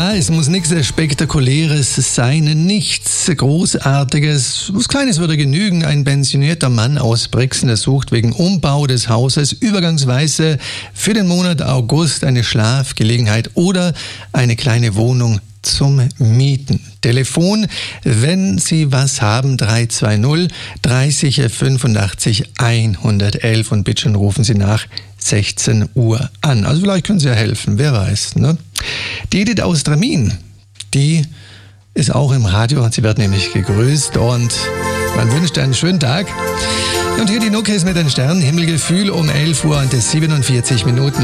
Ja, es muss nichts Spektakuläres sein, nichts Großartiges. Was Kleines würde genügen. Ein pensionierter Mann aus Brixen, der sucht wegen Umbau des Hauses übergangsweise für den Monat August eine Schlafgelegenheit oder eine kleine Wohnung zum Mieten. Telefon, wenn Sie was haben, 320 30 85 111 und bitte schon rufen Sie nach 16 Uhr an. Also vielleicht können Sie ja helfen, wer weiß. Ne? Die Edith aus Dramin, die ist auch im Radio und sie wird nämlich gegrüßt und man wünscht einen schönen Tag. Und hier die Nuckis mit den Sternen, Himmelgefühl um 11 Uhr und 47 Minuten.